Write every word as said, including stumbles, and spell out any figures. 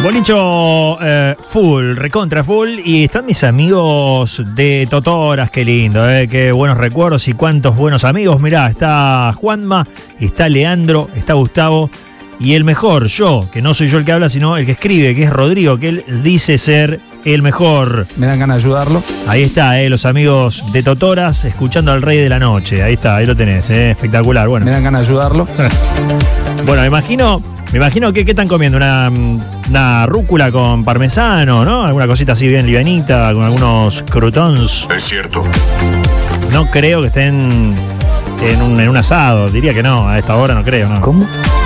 Bolicho eh, full, recontra full. Y están mis amigos de Totoras, qué lindo, eh, qué buenos recuerdos y cuántos buenos amigos. Mirá, está Juanma, está Leandro, está Gustavo. Y el mejor, yo, que no soy yo el que habla, sino el que escribe, que es Rodrigo, que él dice ser el mejor. Me dan ganas de ayudarlo. Ahí está, eh, los amigos de Totoras, escuchando al Rey de la Noche. Ahí está, ahí lo tenés, eh, espectacular. Bueno, Me dan ganas de ayudarlo. bueno, me imagino, me imagino que ¿qué están comiendo? Una, una rúcula con parmesano, ¿no? Alguna cosita así bien livianita, con algunos croutons. Es cierto. No creo que estén en un, en un asado, diría que no, a esta hora no creo, ¿no? ¿Cómo?